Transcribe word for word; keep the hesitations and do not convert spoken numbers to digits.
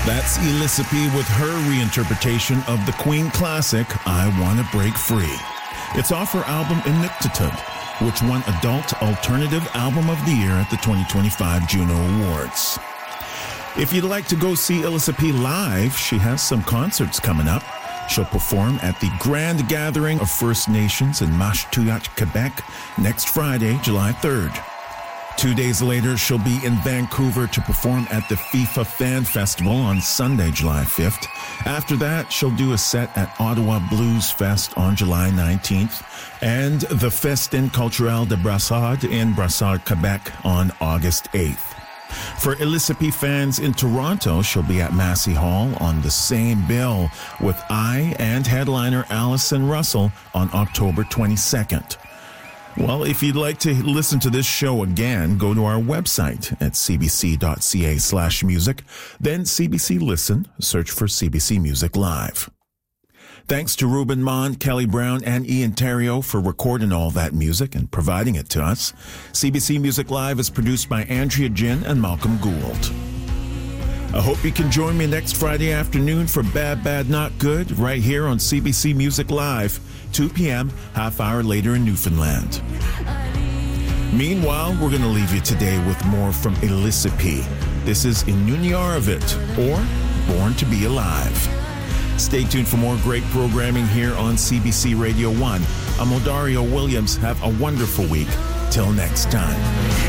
That's Elissa P with her reinterpretation of the Queen classic, I Wanna Break Free. It's off her album Inuktitut, which won Adult Alternative Album of the Year at the twenty twenty-five Juno Awards. If you'd like to go see Elissa P live, she has some concerts coming up. She'll perform at the Grand Gathering of First Nations in Mashtuyat, Quebec, next Friday, July third. Two days later, she'll be in Vancouver to perform at the FIFA Fan Festival on Sunday, July fifth. After that, she'll do a set at Ottawa Blues Fest on July nineteenth and the Festin Culturel de Brassard in Brassard, Quebec on August eighth. For Elissa P fans in Toronto, she'll be at Massey Hall on the same bill with I and headliner Allison Russell on October twenty-second. Well, if you'd like to listen to this show again, go to our website at cbc.ca slash music, then C B C Listen, search for C B C Music Live. Thanks to Ruben Mon, Kelly Brown, and Ian Terrio for recording all that music and providing it to us. C B C Music Live is produced by Andrea Jin and Malcolm Gould. I hope you can join me next Friday afternoon for Bad, Bad, Not Good, right here on C B C Music Live, two p.m., half hour later in Newfoundland. Meanwhile, we're going to leave you today with more from Elissa P. This is Inunyarvit, or Born to Be Alive. Stay tuned for more great programming here on C B C Radio one. I'm Odario Williams. Have a wonderful week. Till next time.